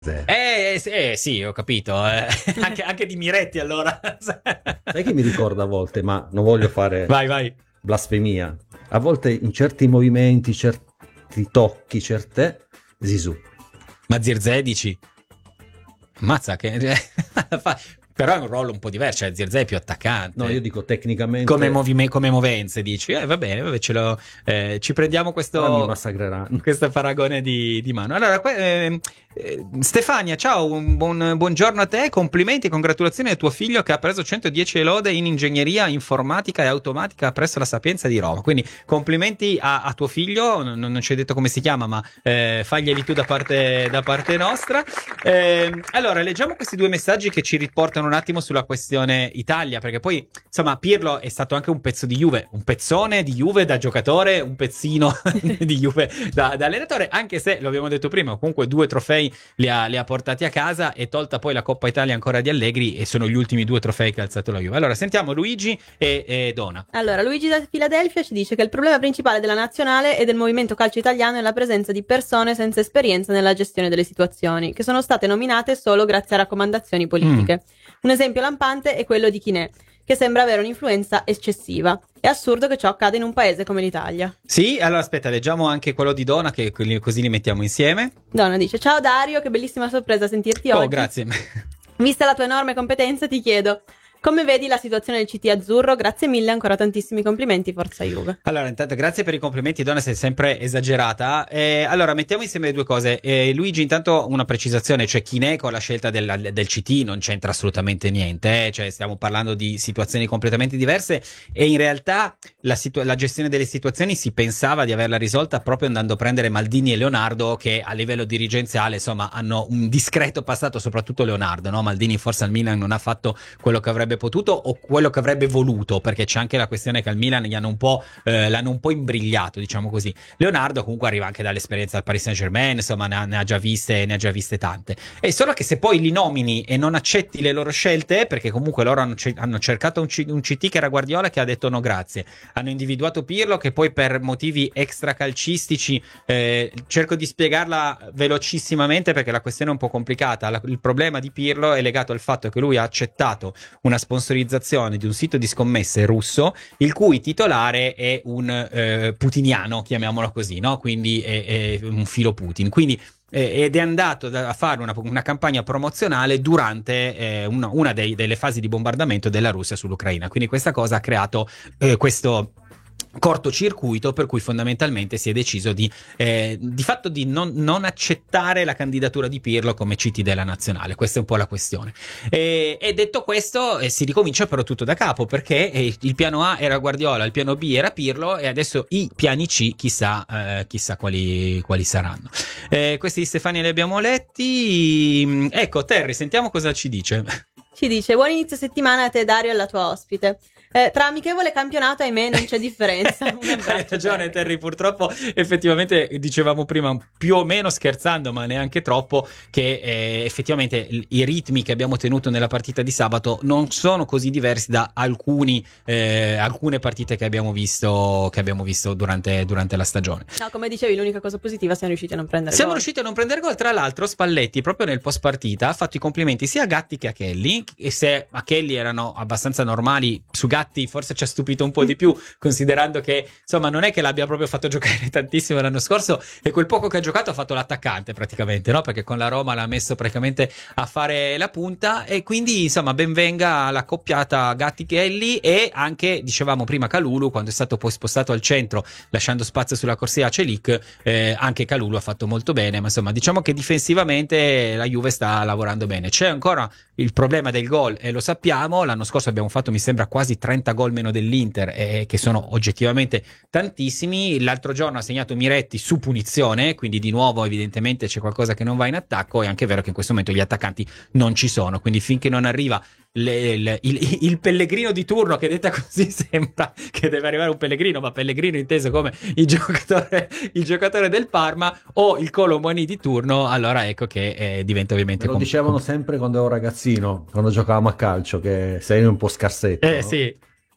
Sì, ho capito. Anche di Miretti allora. Sai che mi ricorda a volte, ma non voglio fare Vai, vai. blasfemia. A volte in certi movimenti, certi tocchi, certe Zizou. Ma Zirze dici? Ammazza che però è un ruolo un po' diverso, cioè Zirze è più attaccante. No, io dico tecnicamente. Come movenze dici? Va bene, vabbè, ci prendiamo Ora mi massacreranno. questo paragone di mano. Allora, Stefania, ciao, buongiorno a te, complimenti e congratulazioni a tuo figlio che ha preso 110 lode in ingegneria informatica e automatica presso la Sapienza di Roma. Quindi complimenti a tuo figlio, non ci hai detto come si chiama, ma faglieli tu da parte nostra. Allora, leggiamo questi due messaggi che ci riportano un attimo sulla questione Italia, perché poi, insomma, Pirlo è stato anche un pezzo di Juve, un pezzone di Juve da giocatore, un pezzino di Juve da allenatore, anche se, lo abbiamo detto prima, comunque 2 trofei li ha portati a casa e tolta poi la Coppa Italia ancora di Allegri, e sono gli ultimi 2 trofei che ha alzato la Juve. Allora, sentiamo Luigi e Dona. Allora, Luigi da Filadelfia ci dice che il problema principale della nazionale e del movimento calcio italiano è la presenza di persone senza esperienza nella gestione delle situazioni, che sono state nominate solo grazie a raccomandazioni politiche. Un esempio lampante è quello di Chinè, che sembra avere un'influenza eccessiva. È assurdo che ciò accada in un paese come l'Italia. Sì, allora aspetta, leggiamo anche quello di Dona, che così li mettiamo insieme. Donna dice: ciao Dario, che bellissima sorpresa sentirti oggi. Oh, grazie. Vista la tua enorme competenza, ti chiedo: come vedi la situazione del CT azzurro? Grazie mille, ancora tantissimi complimenti, forza Juve. Allora, intanto grazie per i complimenti, Donna, sei sempre esagerata. Allora, mettiamo insieme le due cose. Luigi, intanto una precisazione, cioè Chinè con la scelta del CT non c'entra assolutamente niente, cioè stiamo parlando di situazioni completamente diverse, e in realtà la gestione delle situazioni si pensava di averla risolta proprio andando a prendere Maldini e Leonardo, che a livello dirigenziale, insomma, hanno un discreto passato, soprattutto Leonardo, no? Maldini forse al Milan non ha fatto quello che avrebbe potuto o quello che avrebbe voluto, perché c'è anche la questione che al Milan gli l'hanno un po' imbrigliato, diciamo così. Leonardo comunque arriva anche dall'esperienza al Paris Saint-Germain, insomma ne ha già viste tante. E solo che se poi li nomini e non accetti le loro scelte, perché comunque loro hanno cercato un CT che era Guardiola, che ha detto no grazie, hanno individuato Pirlo, che poi per motivi extracalcistici, cerco di spiegarla velocissimamente perché la questione è un po' complicata. Il problema di Pirlo è legato al fatto che lui ha accettato una sponsorizzazione di un sito di scommesse russo, il cui titolare è un putiniano, chiamiamolo così, no? Quindi è un filo Putin. Quindi ed è andato a fare una campagna promozionale durante una delle fasi di bombardamento della Russia sull'Ucraina. Quindi questa cosa ha creato questo cortocircuito, per cui fondamentalmente si è deciso di fatto di non accettare la candidatura di Pirlo come CT della nazionale. Questa è un po' la questione, e detto questo si ricomincia però tutto da capo, perché il piano A era Guardiola, il piano B era Pirlo, e adesso i piani C chissà quali saranno. Questi di Stefania li abbiamo letti. Ecco, Terry, sentiamo cosa ci dice. Ci dice: buon inizio settimana a te Dario e alla tua ospite. Tra amichevole e campionato, ahimè, non c'è differenza. Hai ragione, Terry, purtroppo effettivamente dicevamo prima, più o meno scherzando, ma neanche troppo, che effettivamente i ritmi che abbiamo tenuto nella partita di sabato non sono così diversi da alcune partite che abbiamo visto durante la stagione. No, come dicevi, l'unica cosa positiva, siamo riusciti a non prendere gol. Tra l'altro Spalletti proprio nel post partita ha fatto i complimenti sia a Gatti che a Kelly, e se a Kelly erano abbastanza normali, su Gatti forse ci ha stupito un po' di più, considerando che insomma non è che l'abbia proprio fatto giocare tantissimo l'anno scorso, e quel poco che ha giocato ha fatto l'attaccante praticamente, no? Perché con la Roma l'ha messo praticamente a fare la punta, e quindi insomma ben venga la coppiata Gatti-Kelly, e anche, dicevamo prima, Kalulu, quando è stato poi spostato al centro lasciando spazio sulla corsia a Celik, anche Kalulu ha fatto molto bene, ma insomma diciamo che difensivamente la Juve sta lavorando bene. C'è ancora il problema del gol, e lo sappiamo, l'anno scorso abbiamo fatto mi sembra quasi 30 gol meno dell'Inter, che sono oggettivamente tantissimi. L'altro giorno ha segnato Miretti su punizione, quindi di nuovo evidentemente c'è qualcosa che non va in attacco. È anche vero che in questo momento gli attaccanti non ci sono, quindi finché non arriva il Pellegrino di turno, che detta così sembra che deve arrivare un Pellegrino, ma Pellegrino inteso come il giocatore del Parma, o il Kolo Muani di turno, allora ecco che diventa ovviamente lo dicevano sempre quando ero ragazzino, quando giocavamo a calcio, che sei un po' scarsetto, no? Sì.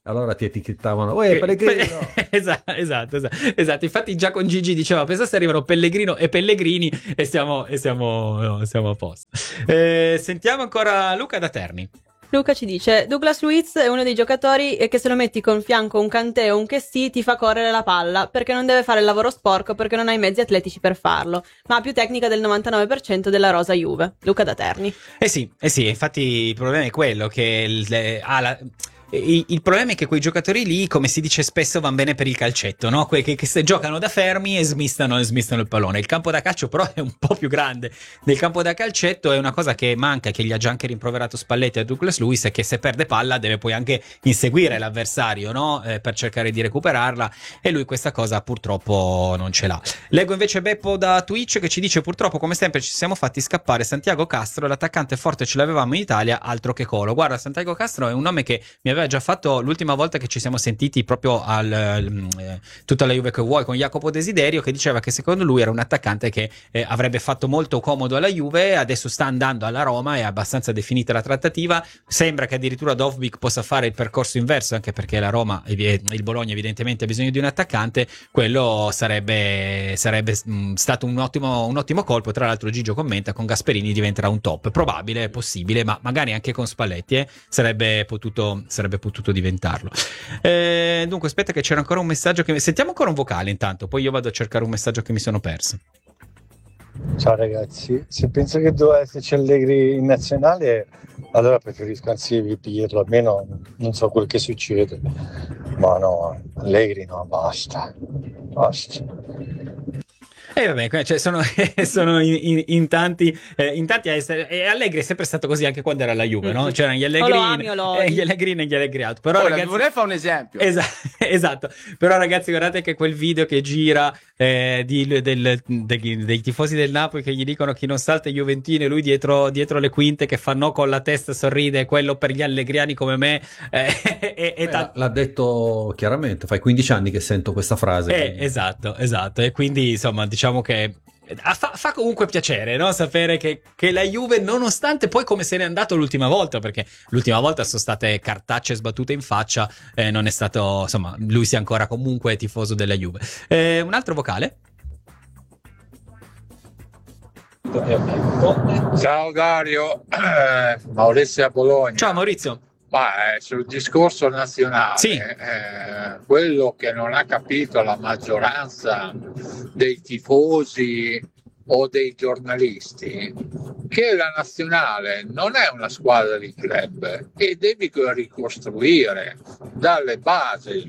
allora ti etichettavano, Pellegrino. Esatto. Infatti già con Gigi diceva, pensa se arrivano Pellegrino e Pellegrini e siamo a posto. Sentiamo ancora Luca da Terni. Luca ci dice: Douglas Luiz è uno dei giocatori che se lo metti con fianco un Kanté o un Kessie ti fa correre la palla, perché non deve fare il lavoro sporco, perché non ha i mezzi atletici per farlo, ma ha più tecnica del 99% della rosa Juve. Luca da Terni. Sì, infatti il problema è quello che il problema è che quei giocatori lì, come si dice spesso, vanno bene per il calcetto, no? Quelli che giocano da fermi e smistano il pallone. Il campo da calcio però è un po' più grande del campo da calcetto, è una cosa che manca, che gli ha già anche rimproverato Spalletti a Douglas Luiz, è che se perde palla deve poi anche inseguire l'avversario, no? Per cercare di recuperarla, e lui questa cosa purtroppo non ce l'ha. Leggo invece Beppo da Twitch che ci dice: purtroppo come sempre ci siamo fatti scappare Santiago Castro, l'attaccante forte ce l'avevamo in Italia, altro che Colo. Guarda, Santiago Castro è un nome che mi aveva già fatto l'ultima volta che ci siamo sentiti proprio tutta la Juve che vuoi con Jacopo Desiderio, che diceva che secondo lui era un attaccante che avrebbe fatto molto comodo alla Juve. Adesso sta andando alla Roma, è abbastanza definita la trattativa, sembra che addirittura Dovbyk possa fare il percorso inverso, anche perché la Roma e il Bologna evidentemente ha bisogno di un attaccante. Quello sarebbe stato un ottimo colpo. Tra l'altro Gigio commenta: con Gasperini diventerà un top, probabile, possibile, ma magari anche con Spalletti sarebbe potuto diventarlo. Dunque aspetta che c'era ancora un messaggio sentiamo ancora un vocale intanto, poi io vado a cercare un messaggio che mi sono perso. Ciao ragazzi, se penso che doveva esserci Allegri in nazionale, allora preferisco anzi Pirlo, almeno non so quel che succede, ma no, Allegri no, basta. E vabbè, cioè sono in tanti a essere. E Allegri è sempre stato così anche quando era alla Juve, no? C'erano gli Allegrini e gli Allegri out. Però ragazzi, vorrei fare un esempio. Esatto. Però ragazzi, guardate che quel video che gira dei tifosi del Napoli che gli dicono chi non salta i Juventini, e lui dietro le quinte che fa no con la testa, sorride, quello per gli allegriani come me. L'ha detto chiaramente, fai 15 anni che sento questa frase. Esatto. E quindi insomma diciamo che fa comunque piacere, no? Sapere che la Juve, nonostante poi come se n'è andato l'ultima volta, perché l'ultima volta sono state cartacce sbattute in faccia, non è stato, insomma, lui sia ancora comunque tifoso della Juve. Un altro vocale? Ciao Dario, Maurizio a Bologna. Ciao Maurizio. Sul discorso nazionale, sì. Quello che non ha capito la maggioranza dei tifosi o dei giornalisti, che la nazionale non è una squadra di club e devi ricostruire dalle basi,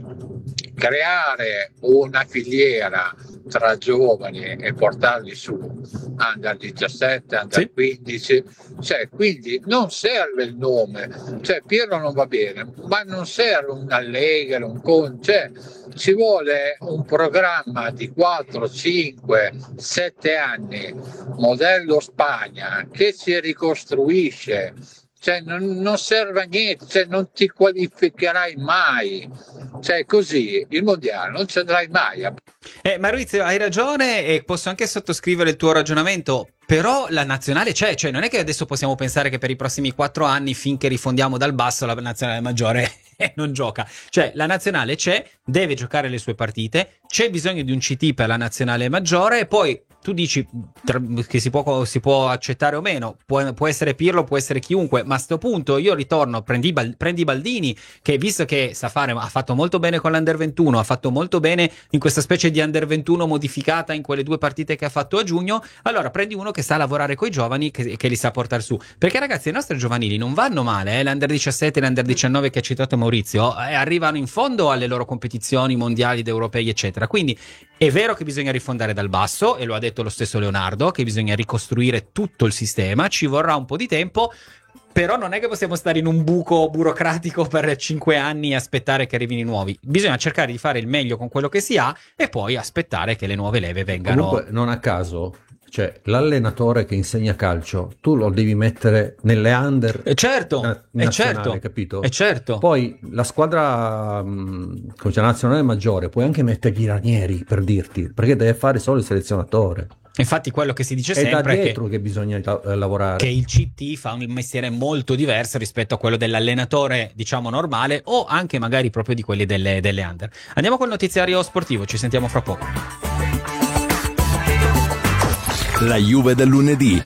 creare una filiera tra giovani e portarli su under 17, under 15, cioè, quindi non serve il nome, cioè Pirlo non va bene, ma non serve un Allegri, cioè ci vuole un programma di 4, 5, 7 anni, modello Spagna, che si ricostruisce. Cioè non serve a niente, cioè non ti qualificherai mai, cioè così il mondiale non ci andrai mai. Maurizio, hai ragione e posso anche sottoscrivere il tuo ragionamento, però la nazionale c'è, cioè non è che adesso possiamo pensare che per i prossimi 4 anni, finché rifondiamo dal basso, la nazionale maggiore non gioca. Cioè la nazionale c'è, deve giocare le sue partite, c'è bisogno di un CT per la nazionale maggiore, e poi tu dici che si può accettare o meno, può essere Pirlo, può essere chiunque, ma a sto punto io ritorno, prendi Baldini, che visto che ha fatto molto bene con l'Under 21, ha fatto molto bene in questa specie di Under 21 modificata in quelle 2 partite che ha fatto a giugno, allora prendi uno che sa lavorare coi giovani, che li sa portare su, perché ragazzi i nostri giovanili non vanno male, l'Under 17 e l'Under 19 che ha citato Maurizio, arrivano in fondo alle loro competizioni mondiali ed europei eccetera, quindi è vero che bisogna rifondare dal basso, e lo ha detto lo stesso Leonardo, che bisogna ricostruire tutto il sistema, ci vorrà un po' di tempo, però non è che possiamo stare in un buco burocratico per 5 anni e aspettare che arrivino i nuovi. Bisogna cercare di fare il meglio con quello che si ha e poi aspettare che le nuove leve vengano. Comunque non a caso, cioè l'allenatore che insegna calcio tu lo devi mettere nelle under nazionali, capito? Certo. Poi la squadra nazionale maggiore puoi anche mettergli i Ranieri, per dirti, perché deve fare solo il selezionatore. Infatti quello che si dice sempre è da dietro che bisogna lavorare, che il CT fa un mestiere molto diverso rispetto a quello dell'allenatore, diciamo, normale, o anche magari proprio di quelli delle under. Andiamo col notiziario sportivo, ci sentiamo fra poco. La Juve del lunedì.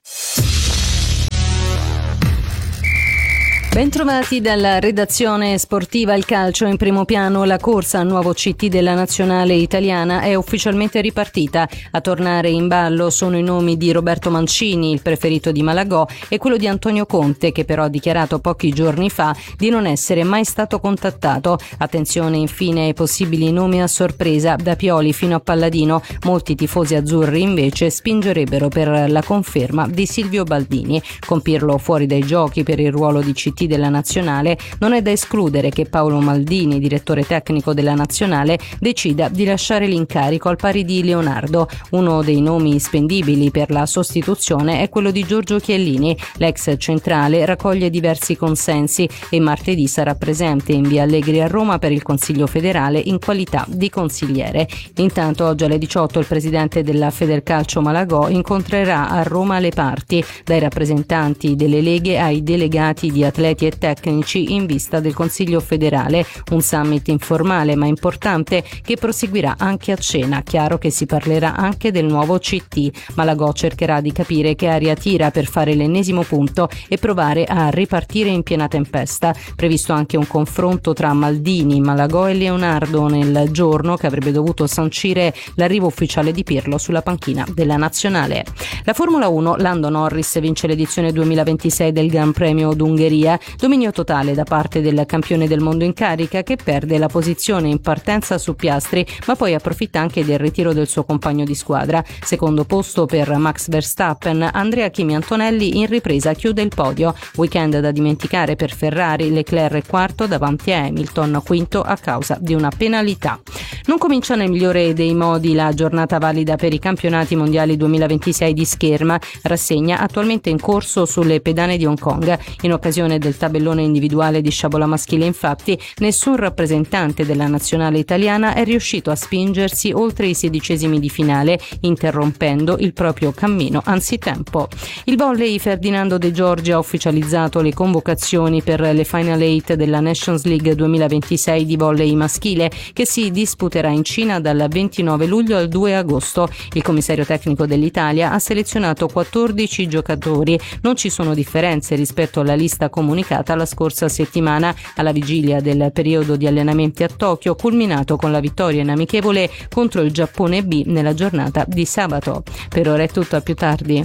Bentrovati dalla redazione sportiva. Il calcio in primo piano. La corsa al nuovo CT della nazionale italiana è ufficialmente ripartita. A tornare in ballo sono i nomi di Roberto Mancini, il preferito di Malagò, e quello di Antonio Conte, che però ha dichiarato pochi giorni fa di non essere mai stato contattato. Attenzione infine ai possibili nomi a sorpresa, da Pioli fino a Palladino. Molti tifosi azzurri invece spingerebbero per la conferma di Silvio Baldini. Con Pirlo fuori dai giochi per il ruolo di CT della nazionale, non è da escludere che Paolo Maldini, direttore tecnico della nazionale, decida di lasciare l'incarico al pari di Leonardo. Uno dei nomi spendibili per la sostituzione è quello di Giorgio Chiellini. L'ex centrale raccoglie diversi consensi e martedì sarà presente in via Allegri a Roma per il Consiglio federale in qualità di consigliere. Intanto oggi alle 18 il presidente della Federcalcio Malagò incontrerà a Roma le parti, dai rappresentanti delle leghe ai delegati di atleti e tecnici, in vista del Consiglio federale. Un summit informale ma importante che proseguirà anche a cena. Chiaro che si parlerà anche del nuovo CT. Malagò cercherà di capire che aria tira per fare l'ennesimo punto e provare a ripartire in piena tempesta. Previsto anche un confronto tra Maldini, Malagò e Leonardo nel giorno che avrebbe dovuto sancire l'arrivo ufficiale di Pirlo sulla panchina della nazionale. La Formula 1, Lando Norris vince l'edizione 2026 del Gran Premio d'Ungheria. Dominio totale da parte del campione del mondo in carica, che perde la posizione in partenza su Piastri, ma poi approfitta anche del ritiro del suo compagno di squadra. Secondo posto per Max Verstappen. Andrea Kimi Antonelli in ripresa chiude il podio. Weekend da dimenticare per Ferrari. Leclerc è quarto davanti a Hamilton, quinto a causa di una penalità. Non comincia nel migliore dei modi la giornata valida per i campionati mondiali 2026 di scherma, rassegna attualmente in corso sulle pedane di Hong Kong. In occasione del tabellone individuale di sciabola maschile, infatti, nessun rappresentante della nazionale italiana è riuscito a spingersi oltre i 16esimi di finale, interrompendo il proprio cammino anzitempo. Il volley. Ferdinando De Giorgi ha ufficializzato le convocazioni per le Final 8 della Nations League 2026 di volley maschile, che si disputerà in Cina dal 29 luglio al 2 agosto. Il commissario tecnico dell'Italia ha selezionato 14 giocatori. Non ci sono differenze rispetto alla lista comunicata la scorsa settimana, alla vigilia del periodo di allenamenti a Tokyo, culminato con la vittoria in amichevole contro il Giappone B nella giornata di sabato. Per ora è tutto, a più tardi.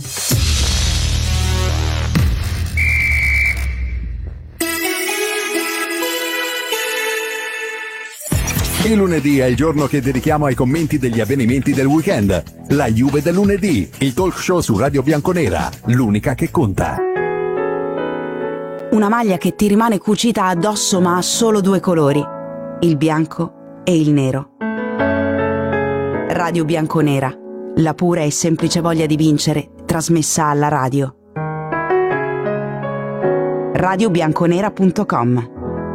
Il lunedì è il giorno che dedichiamo ai commenti degli avvenimenti del weekend. La Juve del lunedì, il talk show su Radio Bianconera, l'unica che conta. Una maglia che ti rimane cucita addosso ma ha solo due colori, il bianco e il nero. Radio Bianconera, la pura e semplice voglia di vincere, trasmessa alla radio. radiobianconera.com.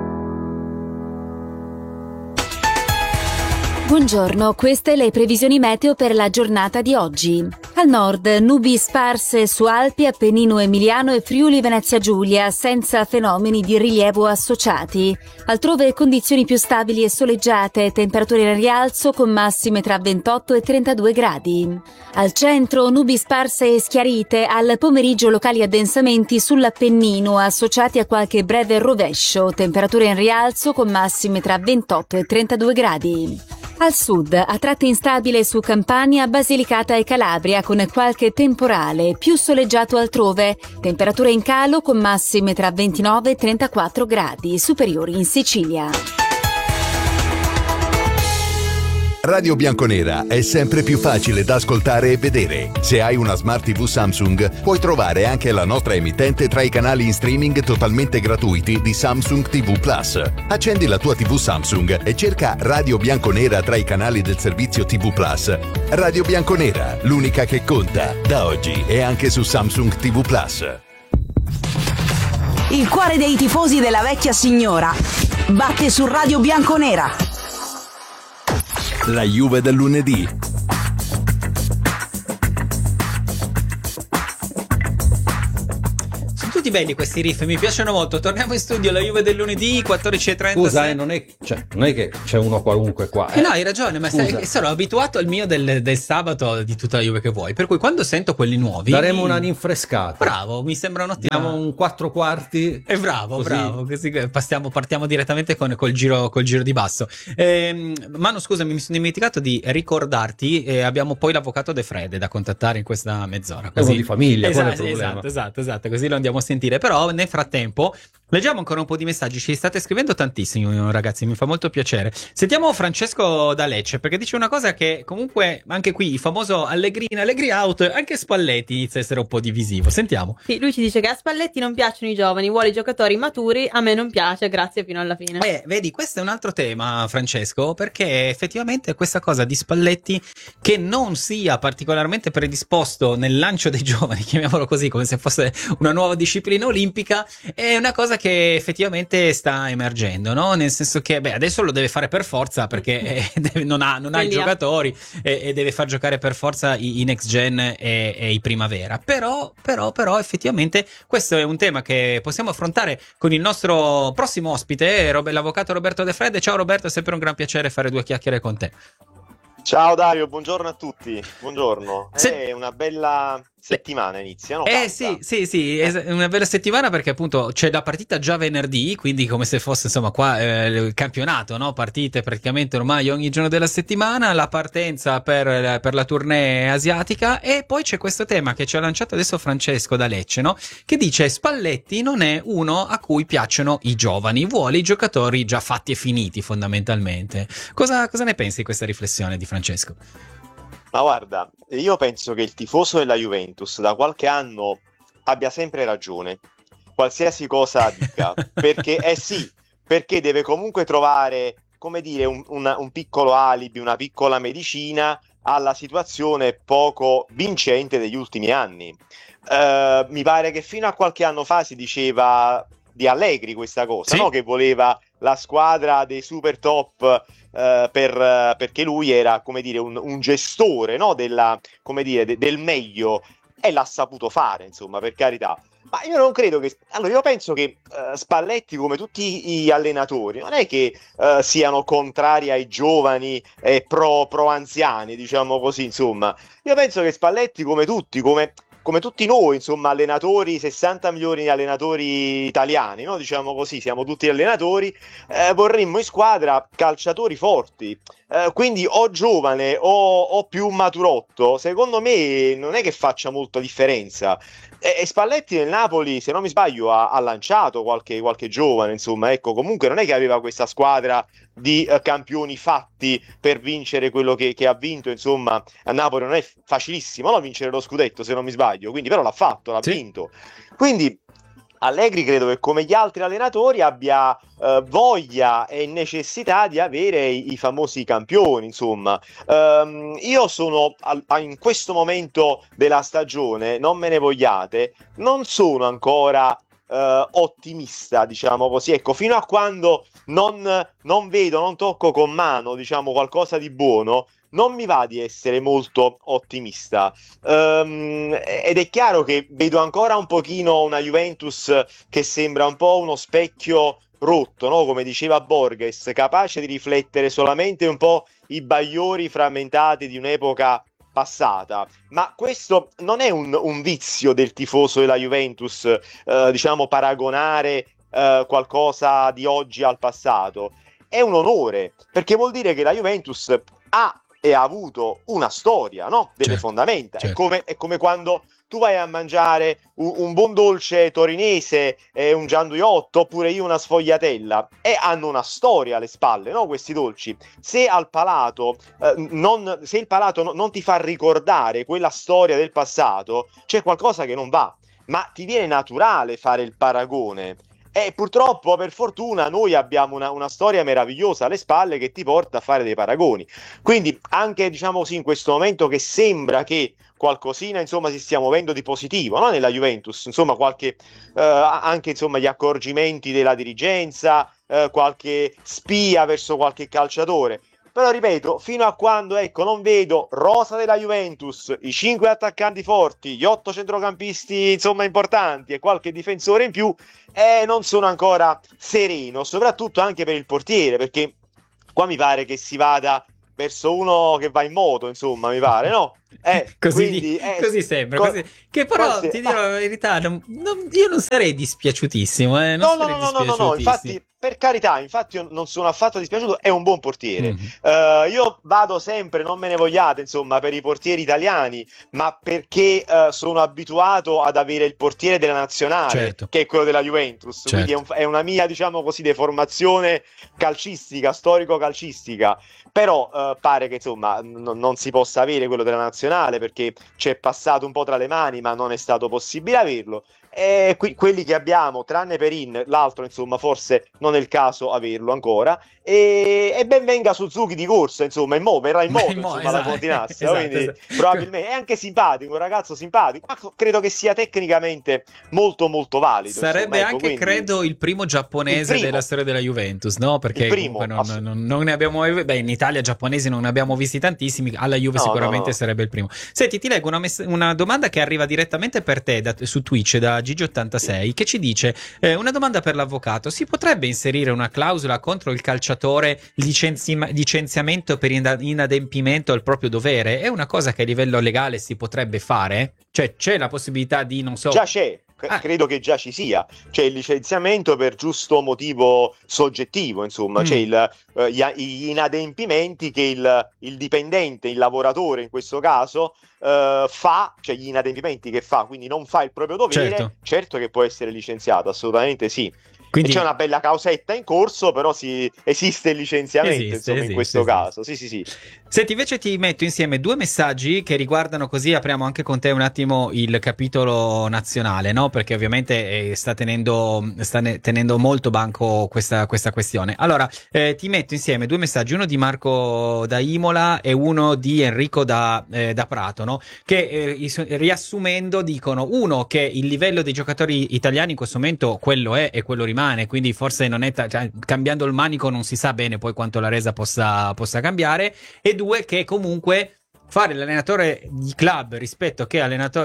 Buongiorno, queste le previsioni meteo per la giornata di oggi. Al nord, nubi sparse su Alpi, Appennino Emiliano e Friuli Venezia Giulia, senza fenomeni di rilievo associati. Altrove condizioni più stabili e soleggiate, temperature in rialzo con massime tra 28 e 32 gradi. Al centro, nubi sparse e schiarite, al pomeriggio locali addensamenti sull'Appennino, associati a qualche breve rovescio, temperature in rialzo con massime tra 28 e 32 gradi. Al sud, a tratti instabile su Campania, Basilicata e Calabria, con qualche temporale, più soleggiato altrove, temperature in calo con massime tra 29 e 34 gradi, superiori in Sicilia. Radio Bianconera è sempre più facile da ascoltare e vedere. Se hai una Smart TV Samsung, puoi trovare anche la nostra emittente tra i canali in streaming totalmente gratuiti di Samsung TV Plus. Accendi la tua TV Samsung e cerca Radio Bianconera tra i canali del servizio TV Plus. Radio Bianconera, l'unica che conta, da oggi e anche su Samsung TV Plus. Il cuore dei tifosi della vecchia signora batte su Radio Bianconera. La Juve del lunedì. tutti belli questi riff, mi piacciono molto. Torniamo in studio, la Juve del lunedì 14:30. Scusa, non è che c'è uno qualunque qua. No, hai ragione, ma sono abituato al mio del sabato di tutta la Juve che vuoi, per cui quando sento quelli nuovi daremo una rinfrescata. Bravo, mi sembra un'ottima. Diamo un 4/4. Bravo, così partiamo direttamente col giro di basso. Manu, scusami, mi sono dimenticato di ricordarti, abbiamo poi l'avvocato De Fred da contattare in questa mezz'ora. Così di famiglia, quello è il problema. Esatto, così lo andiamo a sentire. Però nel frattempo leggiamo ancora un po' di messaggi, ci state scrivendo tantissimo, ragazzi, mi fa molto piacere. Sentiamo Francesco da Lecce, perché dice una cosa che comunque anche qui il famoso Allegri out, anche Spalletti inizia a essere un po' divisivo. Sentiamo. Sì, lui ci dice che a Spalletti non piacciono i giovani, vuole i giocatori maturi, a me non piace, grazie fino alla fine. Vedi, questo è un altro tema, Francesco, perché effettivamente questa cosa di Spalletti che non sia particolarmente predisposto nel lancio dei giovani, chiamiamolo così, come se fosse una nuova disciplina olimpica, è una cosa che effettivamente sta emergendo, no? Nel senso che adesso lo deve fare per forza, perché non ha i giocatori e deve far giocare per forza i next gen e i primavera. Però effettivamente questo è un tema che possiamo affrontare con il nostro prossimo ospite, l'avvocato Roberto De Fred. Ciao Roberto, è sempre un gran piacere fare due chiacchiere con te. Ciao Dario, buongiorno a tutti. Buongiorno. È una bella settimana inizia, no? Sì, è una bella settimana, perché appunto c'è la partita già venerdì, quindi come se fosse insomma qua il campionato, no? Partite praticamente ormai ogni giorno della settimana, la partenza per la tournée asiatica, e poi c'è questo tema che ci ha lanciato adesso Francesco da Lecce, no? Che dice: Spalletti non è uno a cui piacciono i giovani, vuole i giocatori già fatti e finiti fondamentalmente. Cosa ne pensi di questa riflessione di Francesco? Ma guarda, io penso che il tifoso della Juventus da qualche anno abbia sempre ragione, qualsiasi cosa dica, perché perché deve comunque trovare, come dire, un piccolo alibi, una piccola medicina alla situazione poco vincente degli ultimi anni. Mi pare che fino a qualche anno fa si diceva di Allegri questa cosa, no? Che voleva la squadra dei super top, perché lui era, come dire, un gestore, no? Del meglio, e l'ha saputo fare, insomma, per carità. Ma io non credo che... Allora, io penso che Spalletti, come tutti gli allenatori, non è che siano contrari ai giovani e pro anziani, diciamo così, insomma. Io penso che Spalletti, come tutti noi, insomma, allenatori, 60 milioni di allenatori italiani, no? Diciamo così, siamo tutti allenatori, vorremmo in squadra calciatori forti, quindi o giovane o più maturotto, secondo me non è che faccia molta differenza. E Spalletti nel Napoli, se non mi sbaglio, ha lanciato qualche giovane, insomma, ecco, comunque non è che aveva questa squadra di campioni fatti per vincere quello che ha vinto, insomma. A Napoli non è facilissimo, no, vincere lo scudetto, se non mi sbaglio, quindi però l'ha fatto, l'ha vinto. Quindi Allegri credo che, come gli altri allenatori, abbia voglia e necessità di avere i famosi campioni, insomma. Io sono in questo momento della stagione, non me ne vogliate, non sono ancora ottimista, diciamo così, ecco, fino a quando non vedo, non tocco con mano, diciamo, qualcosa di buono, non mi va di essere molto ottimista, ed è chiaro che vedo ancora un pochino una Juventus che sembra un po' uno specchio rotto, no? Come diceva Borges, capace di riflettere solamente un po' i bagliori frammentati di un'epoca passata. Ma questo non è un vizio del tifoso della Juventus, diciamo, paragonare qualcosa di oggi al passato. È un onore, perché vuol dire che la Juventus ha avuto una storia, no? Delle fondamenta. Certo. È come quando tu vai a mangiare un buon dolce torinese, un gianduiotto, oppure io una sfogliatella, e hanno una storia alle spalle, no? Questi dolci. Se al palato se il palato non ti fa ricordare quella storia del passato, c'è qualcosa che non va, ma ti viene naturale fare il paragone. E purtroppo, per fortuna, noi abbiamo una storia meravigliosa alle spalle che ti porta a fare dei paragoni. Quindi anche, diciamo così, in questo momento che sembra che qualcosina, insomma, si stia muovendo di positivo, no? Nella Juventus, insomma, anche, insomma, gli accorgimenti della dirigenza, qualche spia verso qualche calciatore. Però ripeto, fino a quando non vedo rosa della Juventus, i 5 attaccanti forti, gli 8 centrocampisti insomma importanti e qualche difensore in più, non sono ancora sereno, soprattutto anche per il portiere, perché qua mi pare che si vada verso uno che va in moto, insomma, mi pare, no? Così sembra, così. Che però ti dirò la verità, io non sarei dispiaciutissimo. No, infatti, per carità, io non sono affatto dispiaciuto, è un buon portiere. Io vado sempre, non me ne vogliate, insomma, per i portieri italiani, ma perché sono abituato ad avere il portiere della nazionale, certo, che è quello della Juventus, certo. Quindi è una mia, diciamo così, deformazione calcistica, storico-calcistica. Però pare che insomma non si possa avere quello della nazionale perché ci è passato un po' tra le mani, ma non è stato possibile averlo. E quelli che abbiamo, tranne Perin, l'altro insomma forse non è il caso averlo ancora. E ben venga Suzuki di corsa, insomma, verrà in moto, insomma, esatto, la Cortinazza, quindi probabilmente è anche simpatico, un ragazzo simpatico, ma credo che sia tecnicamente molto molto valido. Sarebbe insomma, anche, credo, il primo giapponese della storia della Juventus, no? Perché non ne abbiamo, in Italia giapponesi non ne abbiamo visti tantissimi, alla Juve sicuramente sarebbe il primo. Senti, ti leggo una domanda che arriva direttamente per te su Twitch da Gigi86, che ci dice, una domanda per l'avvocato: si potrebbe inserire una clausola contro il calciatore licenziamento per inadempimento al proprio dovere? È una cosa che a livello legale si potrebbe fare? Cioè c'è la possibilità di, non so... Già c'è. Credo che già ci sia, c'è il licenziamento per giusto motivo soggettivo, insomma, c'è gli inadempimenti che il dipendente, il lavoratore in questo caso fa, cioè gli inadempimenti che fa, quindi non fa il proprio dovere, certo che può essere licenziato, assolutamente sì. Quindi... E c'è una bella causetta in corso, però esiste il licenziamento, in questo caso. Sì. Senti, invece ti metto insieme due messaggi che riguardano, così apriamo anche con te un attimo il capitolo nazionale, no? Perché ovviamente sta tenendo molto banco questa questione. Allora, ti metto insieme due messaggi, uno di Marco da Imola e uno di Enrico da Prato, no? Che riassumendo dicono, uno, che il livello dei giocatori italiani in questo momento quello è e quello rimane, quindi forse non è cambiando il manico non si sa bene poi quanto la resa possa cambiare, e due, che comunque fare l'allenatore di club rispetto che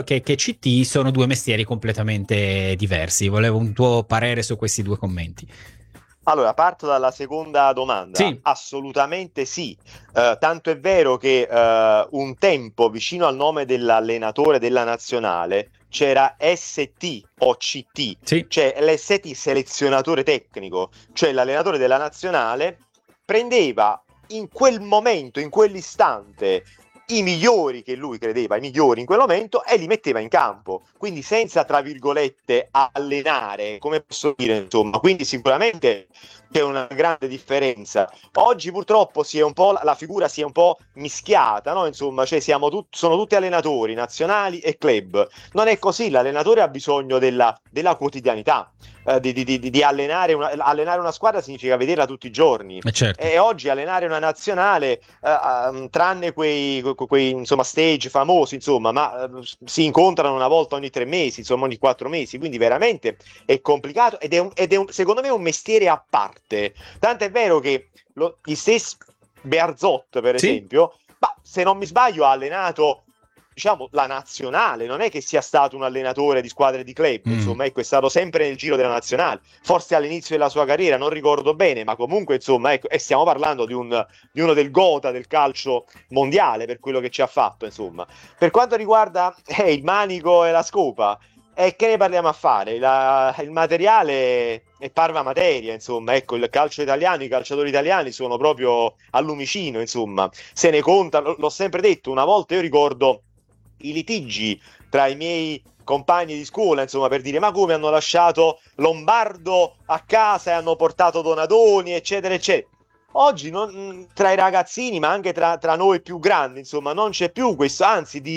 CT sono due mestieri completamente diversi. Volevo un tuo parere su questi due commenti. Allora, parto dalla seconda domanda. Sì. Assolutamente sì. Tanto è vero che un tempo vicino al nome dell'allenatore della nazionale c'era ST o CT, sì. Cioè l'ST selezionatore tecnico, cioè l'allenatore della nazionale prendeva in quel momento, in quell'istante, i migliori che lui credeva, i migliori in quel momento, e li metteva in campo, quindi senza, tra virgolette, allenare, come posso dire, insomma. Quindi sicuramente c'è una grande differenza. Oggi purtroppo la figura si è un po' mischiata, no? Insomma, cioè sono tutti allenatori nazionali e club. Non è così, l'allenatore ha bisogno della quotidianità. Di allenare una squadra significa vederla tutti i giorni, certo. E oggi allenare una nazionale, tranne quei insomma stage famosi, insomma, ma si incontrano una volta ogni 3 mesi, insomma ogni 4 mesi, quindi veramente è complicato ed è secondo me un mestiere a parte. Tanto è vero che gli stessi Bearzot, per esempio, ma se non mi sbaglio ha allenato, diciamo, la nazionale, non è che sia stato un allenatore di squadre di club, insomma, ecco, è stato sempre nel giro della nazionale, forse all'inizio della sua carriera, non ricordo bene, ma comunque, insomma, ecco, e stiamo parlando di uno del gota del calcio mondiale per quello che ci ha fatto, insomma. Per quanto riguarda il manico e la scopa, che ne parliamo a fare? Il materiale è parva materia, insomma, ecco, il calcio italiano, i calciatori italiani sono proprio al lumicino, insomma, se ne conta, l'ho sempre detto, una volta io ricordo i litigi tra i miei compagni di scuola, insomma, per dire: ma come hanno lasciato Lombardo a casa e hanno portato Donadoni, eccetera eccetera. Oggi tra i ragazzini, ma anche tra noi più grandi, insomma, non c'è più questo, anzi dire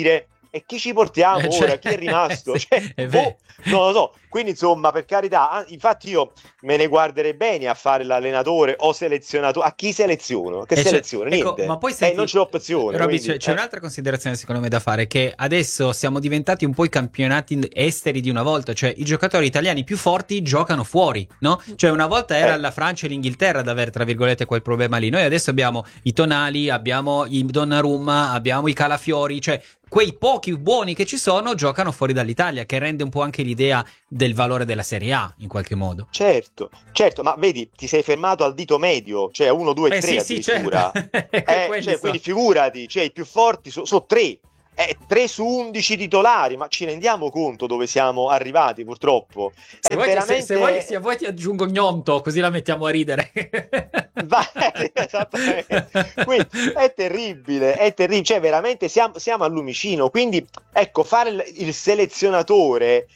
e chi ci portiamo ora? Chi è rimasto? Non lo so. Quindi insomma, per carità, infatti io me ne guarderei bene a fare l'allenatore o selezionatore. A chi seleziono? Che selezione? Niente. Ma poi senti, non c'è opzione. Robby, c'è un'altra considerazione secondo me da fare, che adesso siamo diventati un po' i campionati esteri di una volta, cioè i giocatori italiani più forti giocano fuori, no? Cioè una volta era la Francia e l'Inghilterra ad avere, tra virgolette, quel problema lì. Noi adesso abbiamo i Tonali, abbiamo i Donnarumma, abbiamo i Calafiori, cioè quei pochi buoni che ci sono giocano fuori dall'Italia, che rende un po' anche l'idea del valore della Serie A in qualche modo. Certo, ma vedi, ti sei fermato al dito medio, cioè 1, 2, 3 addirittura. Certo. Quindi figurati, cioè i più forti sono 3. 3 su 11 titolari, ma ci rendiamo conto dove siamo arrivati purtroppo? Se vuoi ti aggiungo Gnonto, così la mettiamo a ridere. Esattamente. Quindi è terribile, cioè veramente siamo al lumicino, quindi ecco, fare il selezionatore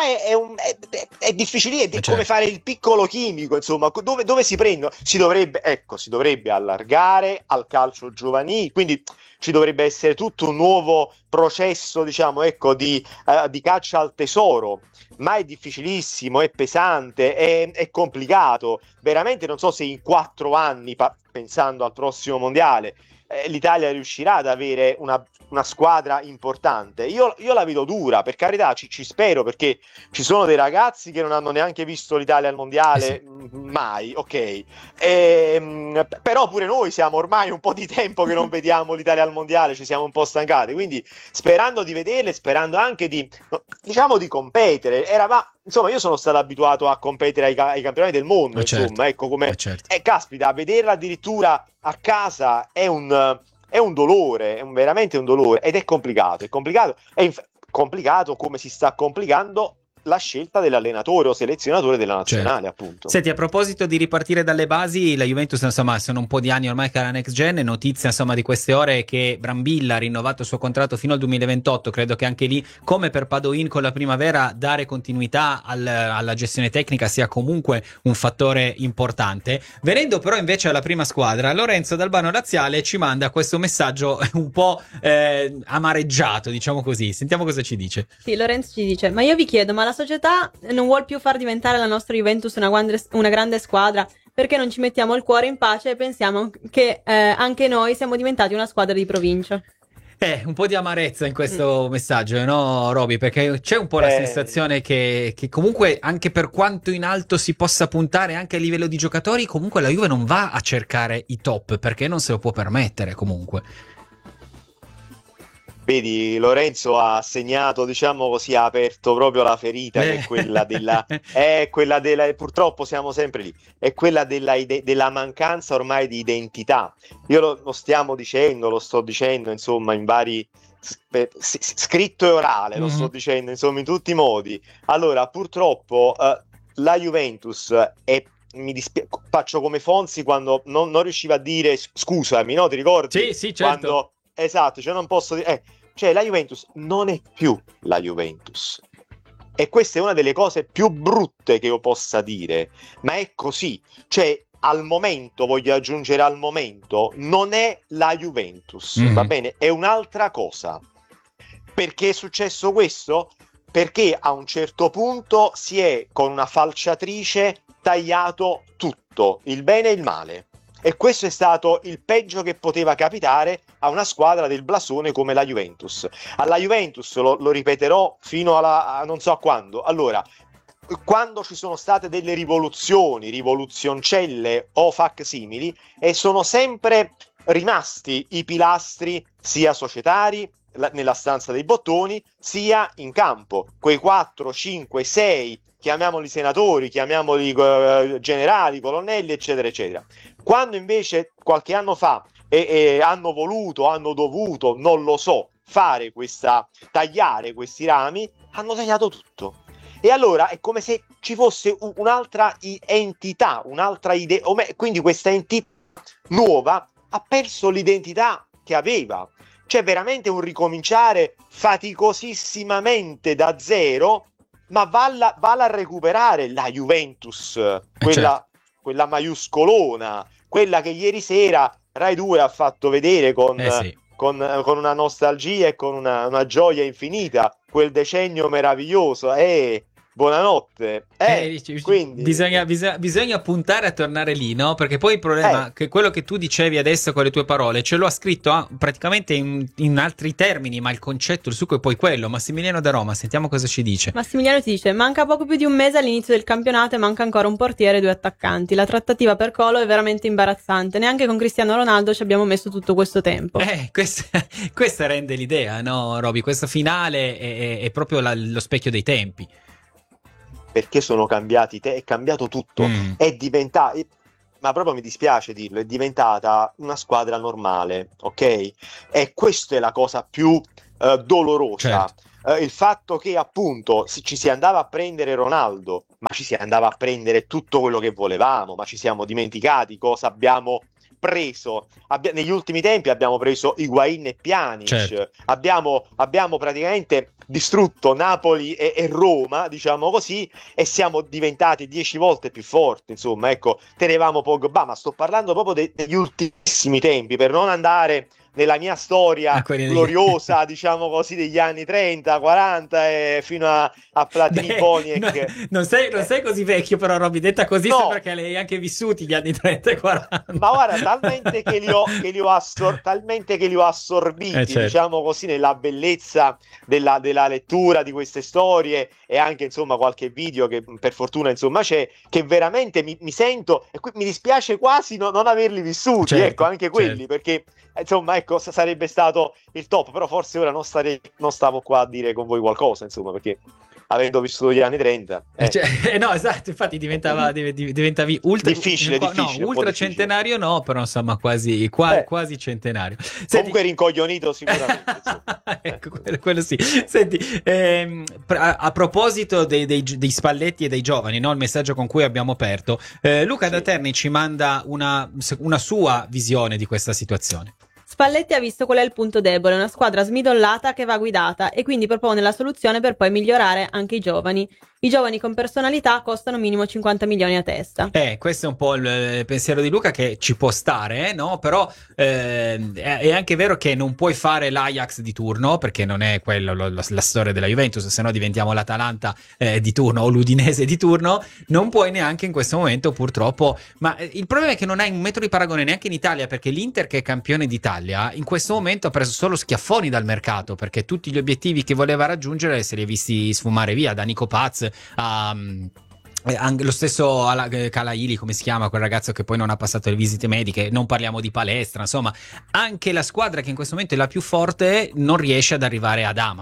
è difficile, è come fare il piccolo chimico, insomma, dove si prendono? Si dovrebbe allargare al calcio giovanile, quindi ci dovrebbe essere tutto un nuovo processo, diciamo, ecco, di caccia al tesoro, ma è difficilissimo, è pesante, è complicato, veramente non so se in 4 anni, pensando al prossimo mondiale, l'Italia riuscirà ad avere una squadra importante. Io la vedo dura, per carità, ci spero, perché ci sono dei ragazzi che non hanno neanche visto l'Italia al mondiale mai, ok, però pure noi siamo ormai un po' di tempo che non vediamo l'Italia al mondiale, ci siamo un po' stancati, quindi sperando di vederle, sperando anche di competere. Insomma, io sono stato abituato a competere ai campionati del mondo, insomma, ecco come caspita, vederla addirittura a casa è un dolore, è veramente un dolore, ed è complicato, è complicato come si sta complicando la scelta dell'allenatore o selezionatore della nazionale, appunto. Senti, a proposito di ripartire dalle basi, la Juventus, insomma, sono un po' di anni ormai che è la next gen, notizia, insomma, di queste ore che Brambilla ha rinnovato il suo contratto fino al 2028, credo che anche lì, come per Padoin con la primavera, dare continuità alla gestione tecnica sia comunque un fattore importante. Venendo però invece alla prima squadra, Lorenzo D'Albano Laziale ci manda questo messaggio un po' amareggiato, diciamo così. Sentiamo cosa ci dice. Sì, Lorenzo ci dice: ma io vi chiedo, ma la società non vuol più far diventare la nostra Juventus una grande squadra? Perché non ci mettiamo il cuore in pace e pensiamo che anche noi siamo diventati una squadra di provincia? Un po' di amarezza in questo messaggio, no, Roby? Perché c'è un po' la sensazione che comunque, anche per quanto in alto si possa puntare anche a livello di giocatori, comunque la Juve non va a cercare i top, perché non se lo può permettere comunque. Vedi, Lorenzo ha segnato, diciamo così, ha aperto proprio la ferita, che è quella della, purtroppo siamo sempre lì, è quella della mancanza ormai di identità. Io lo sto dicendo, insomma, in vari scritto e orale, lo sto dicendo, insomma, in tutti i modi. Allora, purtroppo la Juventus faccio come Fonzi quando non riusciva a dire scusami, no? Ti ricordi? Sì, certo. Esatto, cioè non posso dire... Cioè la Juventus non è più la Juventus, e questa è una delle cose più brutte che io possa dire, ma è così. Cioè al momento, voglio aggiungere al momento, non è la Juventus, va bene? È un'altra cosa. Perché è successo questo? Perché a un certo punto si è, con una falciatrice, tagliato tutto, il bene e il male. E questo è stato il peggio che poteva capitare a una squadra del blasone come la Juventus. Alla Juventus, lo ripeterò fino a non so a quando. Allora, quando ci sono state delle rivoluzioncelle o facsimili, e sono sempre rimasti i pilastri sia societari, nella stanza dei bottoni, sia in campo. Quei 4, 5, 6, chiamiamoli senatori, chiamiamoli generali, colonnelli, eccetera, eccetera. Quando invece qualche anno fa hanno dovuto, non lo so, tagliare questi rami, hanno tagliato tutto. E allora è come se ci fosse un'altra entità, un'altra idea, quindi questa entità nuova ha perso l'identità che aveva. C'è veramente un ricominciare faticosissimamente da zero, ma valla a recuperare la Juventus, quella maiuscolona, quella che ieri sera Rai 2 ha fatto vedere con con una nostalgia e con una gioia infinita quel decennio meraviglioso. Buonanotte. Quindi bisogna puntare a tornare lì, no? Perché poi il problema è che quello che tu dicevi adesso con le tue parole ce lo ha scritto praticamente in altri termini, ma il concetto, il succo è poi quello. Massimiliano da Roma, sentiamo cosa ci dice. Massimiliano ci dice: manca poco più di un mese all'inizio del campionato e manca ancora un portiere e 2 attaccanti. La trattativa per Colo è veramente imbarazzante. Neanche con Cristiano Ronaldo ci abbiamo messo tutto questo tempo. Questa rende l'idea, no, Roby? Questo finale è proprio lo specchio dei tempi. Perché sono cambiati, è cambiato tutto, è diventata, ma proprio mi dispiace dirlo, è diventata una squadra normale, ok? E questa è la cosa più dolorosa, certo. Il fatto che appunto ci si andava a prendere Ronaldo, ma ci si andava a prendere tutto quello che volevamo, ma ci siamo dimenticati cosa abbiamo preso. Negli ultimi tempi abbiamo preso Higuain e Pjanic, certo. abbiamo praticamente distrutto Napoli e Roma, diciamo così, e siamo diventati 10 volte più forti. Insomma, ecco, tenevamo Pogba, ma sto parlando proprio degli ultimissimi tempi, per non andare nella mia storia gloriosa, diciamo così, degli anni 30, 40 e fino a Platini, Boniek. Non sei così vecchio, però, Roby, detta così sembra che lei anche vissuti gli anni 30 e 40. Ma guarda, talmente che li ho assorbiti, certo. Diciamo così, nella bellezza della lettura di queste storie, e anche insomma qualche video che per fortuna insomma c'è, che veramente mi sento, e qui mi dispiace quasi non averli vissuti, certo, ecco, anche quelli, certo. Perché insomma, ecco, sarebbe stato il top, però forse ora non stavo qua a dire con voi qualcosa, insomma, perché avendo vissuto gli anni 30 no, esatto, infatti diventavi difficile, ultra centenario, no, però insomma quasi centenario. Comunque rincoglionito sicuramente. Ecco, quello sì. Senti, a proposito dei Spalletti e dei giovani, no? Il messaggio con cui abbiamo aperto, Luca da Terni ci manda una sua visione di questa situazione. Spalletti ha visto qual è il punto debole, una squadra smidollata che va guidata, e quindi propone la soluzione per poi migliorare anche i giovani. I giovani con personalità costano minimo 50 milioni a testa. Questo è un po' il pensiero di Luca, che ci può stare, no? Però è anche vero che non puoi fare l'Ajax di turno, perché non è quello la storia della Juventus, se no diventiamo l'Atalanta di turno o l'Udinese di turno. Non puoi neanche in questo momento, purtroppo. Ma il problema è che non hai un metro di paragone neanche in Italia, perché l'Inter, che è campione d'Italia, in questo momento ha preso solo schiaffoni dal mercato, perché tutti gli obiettivi che voleva raggiungere se li ha visti sfumare via, da Nico Paz lo stesso Calaili, come si chiama quel ragazzo che poi non ha passato le visite mediche, non parliamo di palestra, insomma anche la squadra che in questo momento è la più forte non riesce ad arrivare ad Ama.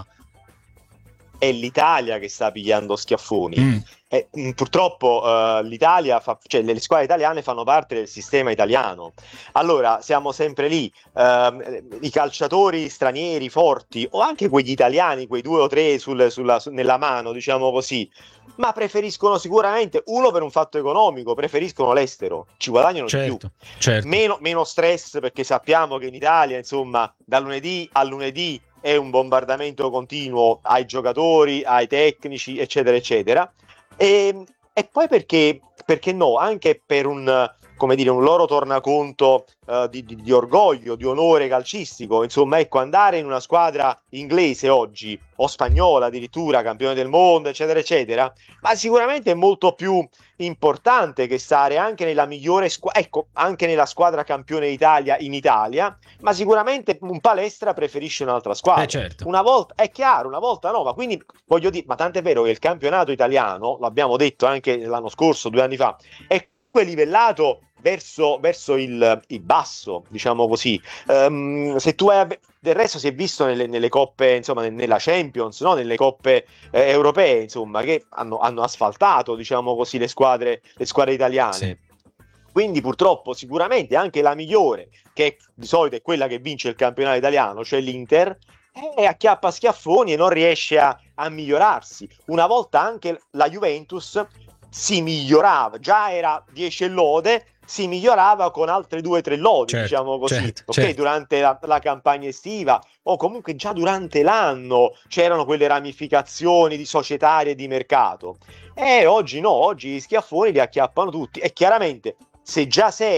È l'Italia che sta pigliando schiaffoni. Purtroppo l'Italia cioè le squadre italiane fanno parte del sistema italiano. Allora siamo sempre lì, i calciatori stranieri forti, o anche quegli italiani, quei 2 o 3 nella mano, diciamo così, ma preferiscono sicuramente, uno, per un fatto economico, preferiscono l'estero, ci guadagnano di più, certo. Meno stress, perché sappiamo che in Italia, insomma, da lunedì a lunedì è un bombardamento continuo ai giocatori, ai tecnici, eccetera eccetera. E poi perché no, anche per un loro tornaconto di orgoglio, di onore calcistico, insomma, ecco, andare in una squadra inglese oggi, o spagnola addirittura, campione del mondo, eccetera eccetera, ma sicuramente è molto più importante che stare anche nella migliore anche nella squadra campione d'Italia in Italia, ma sicuramente un palestra preferisce un'altra squadra. Certo. Una volta, è chiaro, una volta no, ma quindi voglio dire, ma tant'è vero che il campionato italiano, l'abbiamo detto anche l'anno scorso, 2 anni fa, è livellato verso il basso, diciamo così. Se tu del resto si è visto nelle coppe, insomma, nella Champions, no? Nelle coppe europee, insomma, che hanno asfaltato, diciamo così, le squadre italiane. Sì. Quindi purtroppo sicuramente anche la migliore, che di solito è quella che vince il campionato italiano, cioè l'Inter, acchiappa schiaffoni e non riesce a migliorarsi. Una volta anche la Juventus si migliorava, già era 10 lode, si migliorava con altre 2 o 3 lodi, certo, diciamo così, certo. Durante la campagna estiva, o comunque già durante l'anno c'erano quelle ramificazioni di societarie e di mercato. Oggi no, oggi gli schiaffoni li acchiappano tutti, e chiaramente se già sei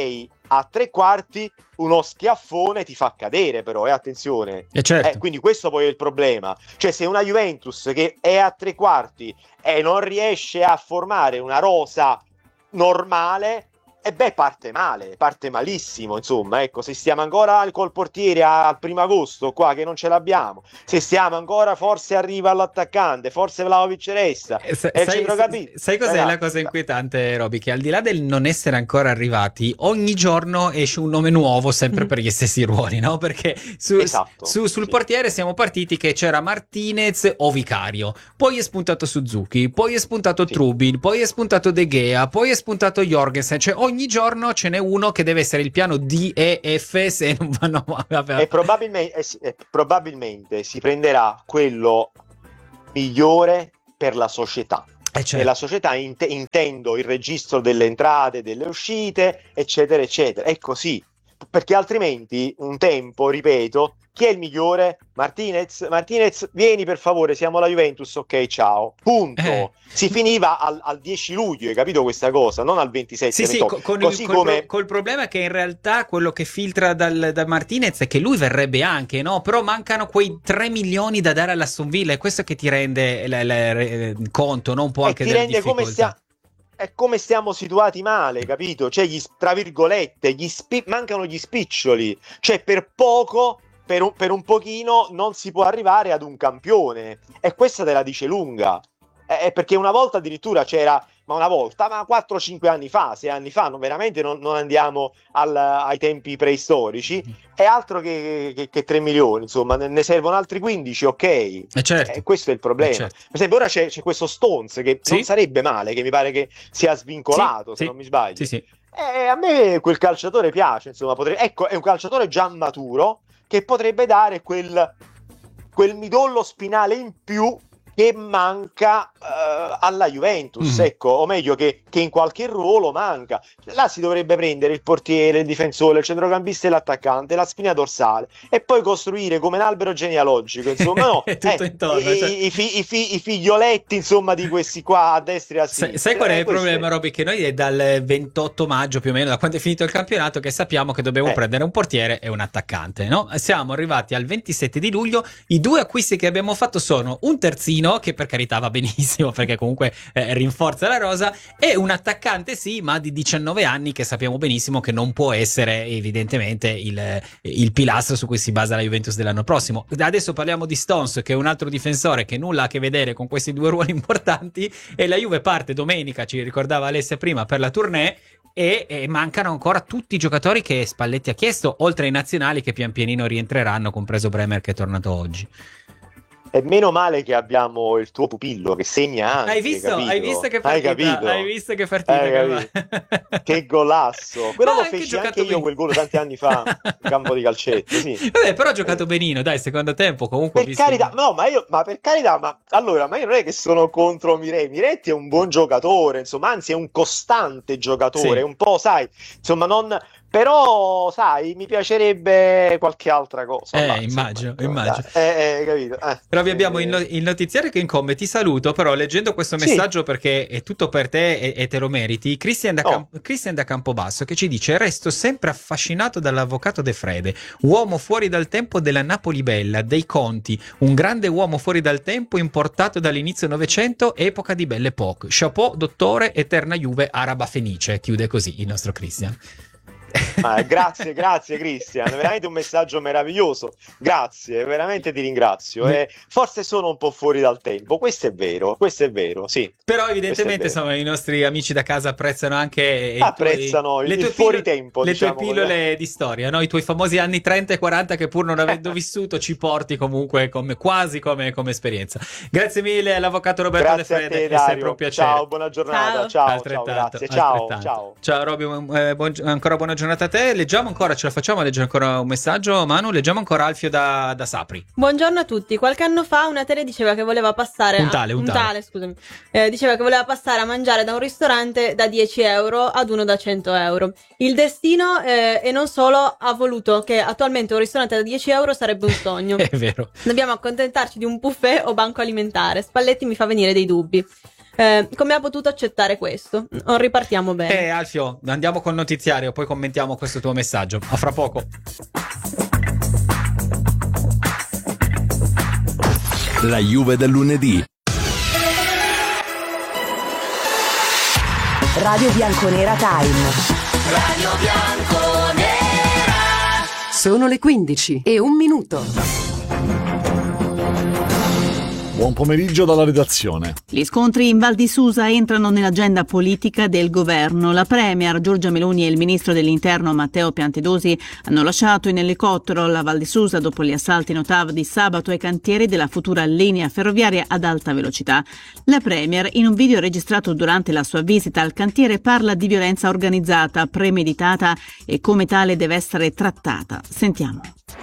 a 3/4 uno schiaffone ti fa cadere, però, attenzione. Certo. Quindi questo poi è il problema. Cioè, se una Juventus che è a 3/4 e non riesce a formare una rosa normale, parte male, parte malissimo, insomma. Ecco, se stiamo ancora col portiere al 1 agosto qua che non ce l'abbiamo, se stiamo ancora, forse arriva l'attaccante, forse Vlahovic resta, sai cos'è la cosa inquietante, Roby? Che al di là del non essere ancora arrivati, ogni giorno esce un nome nuovo sempre per gli stessi ruoli, no? Perché sul portiere siamo partiti che c'era Martinez o Vicario, poi è spuntato Suzuki, poi è spuntato Trubin, poi è spuntato De Gea, poi è spuntato Jorgensen, cioè ogni giorno ce n'è uno che deve essere il piano D, E, F, se non vanno e probabilmente si prenderà quello migliore per la società. Certo. E la società intendo il registro delle entrate, delle uscite, eccetera eccetera. È così, perché altrimenti un tempo, ripeto, chi è il migliore? Martinez, vieni per favore, siamo la Juventus, ok, ciao, punto. Si finiva al 10 luglio, hai capito questa cosa? Non al 27. Sì, col problema che in realtà quello che filtra da Martinez è che lui verrebbe anche, no? Però mancano quei 3 milioni da dare all'Aston Villa, è questo che ti rende conto, no? Un po' anche della difficoltà. È come stiamo situati male, capito? Cioè, tra virgolette, mancano gli spiccioli, cioè per poco, per un pochino non si può arrivare ad un campione, e questa te la dice lunga. Perché una volta addirittura c'era, ma 4-5 anni fa, 6 anni fa, veramente non andiamo ai tempi preistorici, è altro che 3 milioni, insomma, ne servono altri 15, ok? Certo. Questo è il problema. Certo. Per esempio ora c'è questo Stones che non sarebbe male, che mi pare che sia svincolato, se non mi sbaglio. Sì. A me quel calciatore piace, insomma, ecco, è un calciatore già maturo che potrebbe dare quel midollo spinale in più che manca alla Juventus, ecco, o meglio che in qualche ruolo manca. Là si dovrebbe prendere il portiere, il difensore, il centrocampista e l'attaccante, la spina dorsale, e poi costruire come un albero genealogico, insomma, no, tutto intorno, i figlioletti, insomma, di questi qua a destra e a sinistra. Sai qual è il problema, Roby? Che noi è dal 28 maggio più o meno, da quando è finito il campionato, che sappiamo che dobbiamo prendere un portiere e un attaccante, no? Siamo arrivati al 27 di luglio, i 2 acquisti che abbiamo fatto sono un terzino, che per carità va benissimo perché comunque rinforza la rosa, e un attaccante ma di 19 anni, che sappiamo benissimo che non può essere evidentemente il pilastro su cui si basa la Juventus dell'anno prossimo. Adesso parliamo di Stones, che è un altro difensore che nulla ha a che vedere con questi 2 ruoli importanti, e la Juve parte domenica, ci ricordava Alessia prima, per la tournée, e mancano ancora tutti i giocatori che Spalletti ha chiesto, oltre ai nazionali che pian pianino rientreranno, compreso Bremer che è tornato oggi. E meno male che abbiamo il tuo pupillo che segna anche. Hai visto che partita? Hai visto che partita? Che golasso! Quello lo feci anche io quel gol tanti anni fa in campo di calcetto. Sì. Vabbè, però ha giocato benino, dai, secondo tempo comunque. Per carità, ma io non è che sono contro Miretti. Miretti è un buon giocatore, insomma, anzi è un costante giocatore, un po', sai, insomma, non. Però, sai, mi piacerebbe qualche altra cosa. Immagino. Capito? Però vi abbiamo il notiziario che incombe. Ti saluto, però leggendo questo messaggio, perché è tutto per te e te lo meriti. Cristian da Campobasso, che ci dice: resto sempre affascinato dall'avvocato De Frede, uomo fuori dal tempo della Napoli bella, dei Conti, un grande uomo fuori dal tempo importato dall'inizio Novecento, epoca di Belle Époque. Chapeau, dottore, eterna Juve araba fenice. Chiude così il nostro Cristian. Grazie Cristian, veramente un messaggio meraviglioso, grazie, veramente ti ringrazio. Forse sono un po' fuori dal tempo, questo è vero, sì. Però evidentemente insomma, i nostri amici da casa apprezzano anche il fuori tempo, le tue pillole di storia, no? I tuoi famosi anni 30 e 40 che pur non avendo vissuto ci porti comunque quasi come esperienza. Grazie mille all'avvocato Roberto De Frede, è sempre un piacere. Ciao, buona giornata. Ciao, grazie. Ciao Roby, ancora buona giornata a te. Leggiamo ancora, ce la facciamo a leggere ancora un messaggio, Manu? Leggiamo ancora Alfio da Sapri. Buongiorno a tutti. Qualche anno fa una tele diceva che voleva passare diceva che voleva passare a mangiare da un ristorante da 10 euro ad uno da 100 euro. Il destino e non solo ha voluto che attualmente un ristorante da 10 euro sarebbe un sogno. È vero. Dobbiamo accontentarci di un buffet o banco alimentare. Spalletti mi fa venire dei dubbi. Come ha potuto accettare questo? Non ripartiamo bene. Alfio, andiamo col notiziario, poi commentiamo questo tuo messaggio. A fra poco. La Juve del lunedì. Radio Bianconera Time. Radio Bianconera. Sono le 15:01. Buon pomeriggio dalla redazione. Gli scontri in Val di Susa entrano nell'agenda politica del governo. La premier Giorgia Meloni e il ministro dell'Interno Matteo Piantedosi hanno lasciato in elicottero la Val di Susa dopo gli assalti in Ottav di sabato ai cantieri della futura linea ferroviaria ad alta velocità. La premier, in un video registrato durante la sua visita al cantiere, parla di violenza organizzata, premeditata e come tale deve essere trattata. Sentiamo.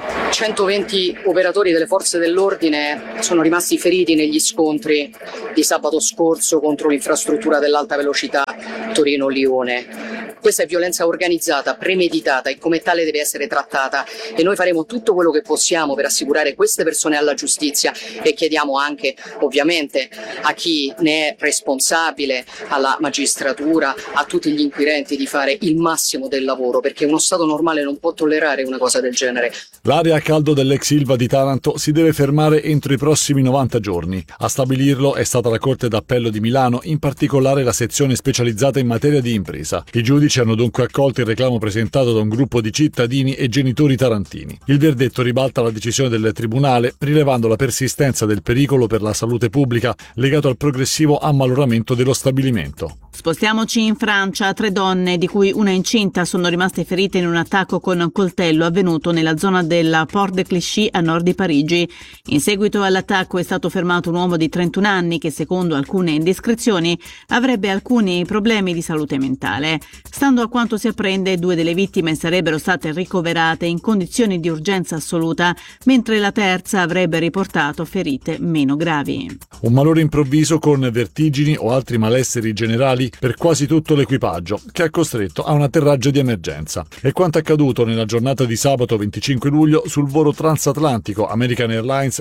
120 operatori delle forze dell'ordine sono rimasti feriti negli scontri di sabato scorso contro l'infrastruttura dell'alta velocità Torino-Lione. Questa è violenza organizzata, premeditata e come tale deve essere trattata e noi faremo tutto quello che possiamo per assicurare queste persone alla giustizia e chiediamo anche ovviamente a chi ne è responsabile, alla magistratura, a tutti gli inquirenti di fare il massimo del lavoro perché uno Stato normale non può tollerare una cosa del genere. L'area a caldo dell'ex Ilva di Taranto si deve fermare entro i prossimi 90 giorni. A stabilirlo è stata la Corte d'Appello di Milano, in particolare la sezione specializzata in materia di impresa. I giudici hanno dunque accolto il reclamo presentato da un gruppo di cittadini e genitori tarantini. Il verdetto ribalta la decisione del tribunale, rilevando la persistenza del pericolo per la salute pubblica legato al progressivo ammaloramento dello stabilimento. Spostiamoci in Francia. 3 donne, di cui una incinta, sono rimaste ferite in un attacco con coltello avvenuto nella zona della Porte de Clichy a nord di Parigi. In seguito all'attacco è stato fermato un uomo di 31 anni che, secondo alcune indiscrezioni, avrebbe alcuni problemi di salute mentale. Stando a quanto si apprende, 2 delle vittime sarebbero state ricoverate in condizioni di urgenza assoluta, mentre la terza avrebbe riportato ferite meno gravi. Un malore improvviso con vertigini o altri malesseri generali per quasi tutto l'equipaggio, che ha costretto a un atterraggio di emergenza. È quanto accaduto nella giornata di sabato 25 luglio sul volo transatlantico American Airlines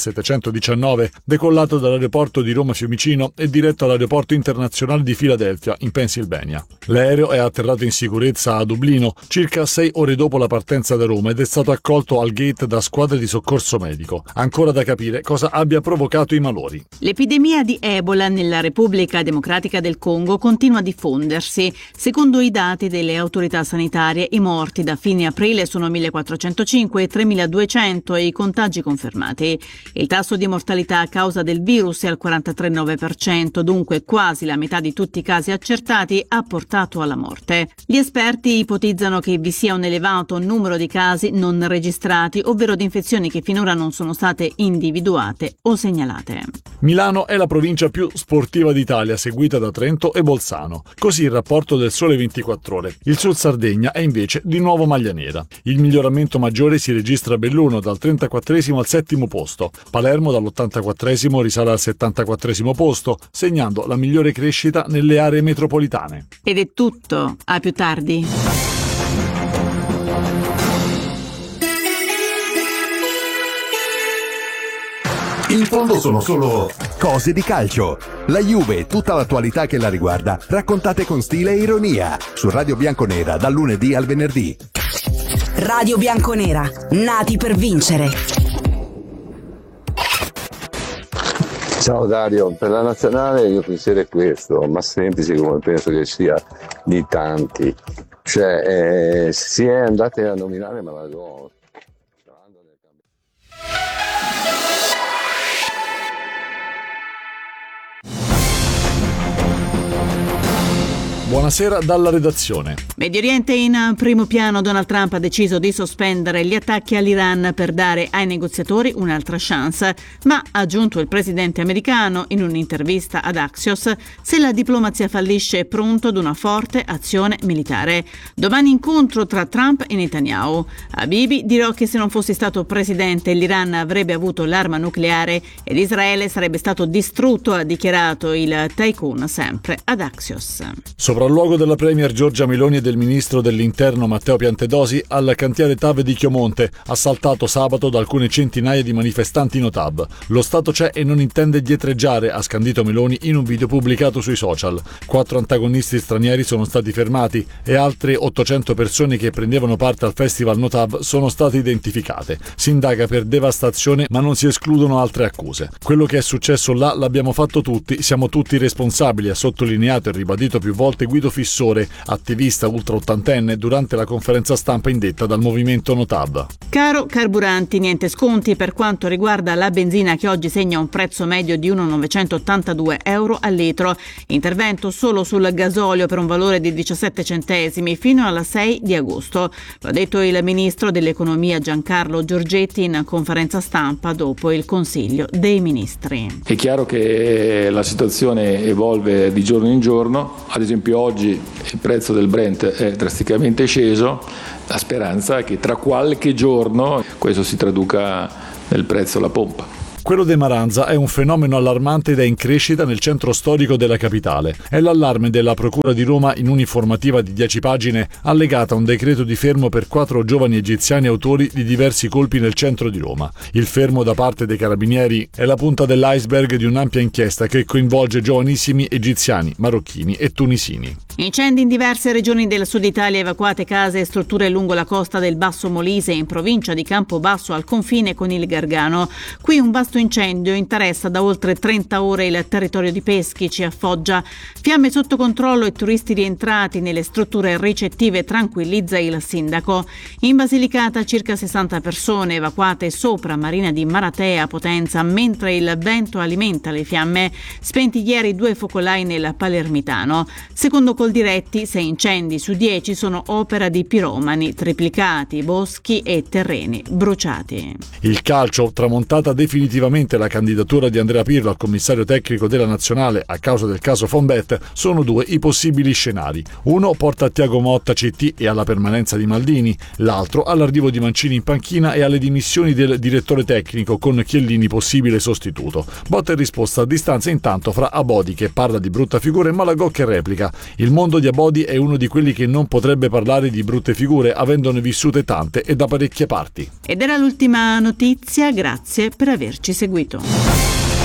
AA719, decollato dall'aeroporto di Roma Fiumicino e diretto all'aeroporto internazionale di Filadelfia, in Pennsylvania. L'aereo è atterrato in sicurezza a Dublino circa 6 ore dopo la partenza da Roma ed è stato accolto al gate da squadre di soccorso medico. Ancora da capire cosa abbia provocato i malori. L'epidemia di Ebola nella Repubblica Democratica del Congo continua a diffondersi. Secondo i dati delle autorità sanitarie, i morti da fine aprile sono 1.405 e 3.200 e i contagi confermati. Il tasso di mortalità a causa del virus è al 43,9%, dunque quasi la metà di tutti i casi accertati ha portato alla morte. Gli esperti ipotizzano che vi sia un elevato numero di casi non registrati, ovvero di infezioni che finora non sono state individuate o segnalate. Milano è la provincia più sportiva d'Italia, seguita da Trento e Bolzano. Così il rapporto del Sole 24 Ore. Il Sud Sardegna è invece di nuovo maglia nera. Il miglioramento maggiore si registra a Belluno dal 34esimo al 7° posto. Palermo dall'84esimo risale al 74esimo posto, segnando la migliore crescita nelle aree metropolitane. Ed è tutto. A più tardi. In fondo sono solo cose di calcio. La Juve e tutta l'attualità che la riguarda, raccontate con stile e ironia, su Radio Bianconera dal lunedì al venerdì. Radio Bianconera, nati per vincere. Ciao Dario, per la nazionale il mio pensiero è questo, ma semplice come penso che sia di tanti. Cioè, si è andate a nominare Maradona. Buonasera dalla redazione. Medio Oriente in primo piano. Donald Trump ha deciso di sospendere gli attacchi all'Iran per dare ai negoziatori un'altra chance, ma ha aggiunto il presidente americano in un'intervista ad Axios: se la diplomazia fallisce è pronto ad una forte azione militare. Domani incontro tra Trump e Netanyahu. A Bibi dirò che se non fossi stato presidente l'Iran avrebbe avuto l'arma nucleare ed Israele sarebbe stato distrutto, ha dichiarato il tycoon sempre ad Axios. Sopralluogo della Premier Giorgia Meloni e del ministro dell'Interno Matteo Piantedosi al cantiere TAV di Chiomonte, assaltato sabato da alcune centinaia di manifestanti no TAV. Lo Stato c'è e non intende dietreggiare, ha scandito Meloni in un video pubblicato sui social. 4 antagonisti stranieri sono stati fermati e altre 800 persone che prendevano parte al festival no TAV sono state identificate. Si indaga per devastazione, ma non si escludono altre accuse. Quello che è successo là l'abbiamo fatto tutti, siamo tutti responsabili, ha sottolineato e ribadito più volte Guido Fissore, attivista ultraottantenne, durante la conferenza stampa indetta dal movimento no TAV. Caro carburanti, niente sconti per quanto riguarda la benzina, che oggi segna un prezzo medio di 1,982 euro al litro. Intervento solo sul gasolio per un valore di 17 centesimi fino alla 6 di agosto. Lo ha detto il ministro dell'economia Giancarlo Giorgetti in conferenza stampa dopo il Consiglio dei Ministri. È chiaro che la situazione evolve di giorno in giorno, ad esempio oggi il prezzo del Brent è drasticamente sceso, la speranza è che tra qualche giorno questo si traduca nel prezzo alla pompa. Quello dei Maranza è un fenomeno allarmante ed è in crescita nel centro storico della capitale. È l'allarme della Procura di Roma in un'informativa di 10 pagine allegata a un decreto di fermo per 4 giovani egiziani autori di diversi colpi nel centro di Roma. Il fermo da parte dei carabinieri è la punta dell'iceberg di un'ampia inchiesta che coinvolge giovanissimi egiziani, marocchini e tunisini. Incendi in diverse regioni del sud Italia, evacuate case e strutture lungo la costa del Basso Molise in provincia di Campobasso al confine con il Gargano. Qui un vasto incendio interessa da oltre 30 ore il territorio di Peschici a Foggia. Fiamme sotto controllo e turisti rientrati nelle strutture ricettive, tranquillizza il sindaco. In Basilicata circa 60 persone evacuate sopra Marina di Maratea, Potenza, mentre il vento alimenta le fiamme. Spenti ieri 2 focolai nel Palermitano. Secondo Coldiretti 6 incendi su 10 sono opera di piromani, triplicati boschi e terreni bruciati. Il calcio, tramontata definitivamente la candidatura di Andrea Pirlo al commissario tecnico della nazionale a causa del caso Fonbet, sono 2 i possibili scenari. Uno porta a Thiago Motta CT e alla permanenza di Maldini, l'altro all'arrivo di Mancini in panchina e alle dimissioni del direttore tecnico con Chiellini possibile sostituto. Botta e risposta a distanza intanto fra Abodi che parla di brutta figura e Malagò che replica. Il mondo di Abodi è uno di quelli che non potrebbe parlare di brutte figure, avendone vissute tante e da parecchie parti. Ed era l'ultima notizia, grazie per averci seguito.